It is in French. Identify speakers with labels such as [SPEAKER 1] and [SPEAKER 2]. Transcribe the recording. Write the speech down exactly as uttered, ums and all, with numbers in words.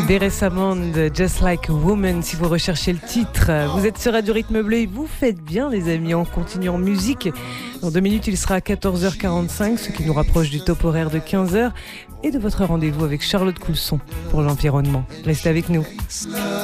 [SPEAKER 1] Récemment de Just Like a Woman, si vous recherchez le titre. Vous êtes sur Radio Rythme Bleu et vous faites bien les amis, on continue en musique. Dans deux minutes il sera à quatorze heures quarante-cinq, ce qui nous rapproche du top horaire de quinze heures et de votre rendez-vous avec Charlotte Coulson pour l'environnement. Restez avec nous.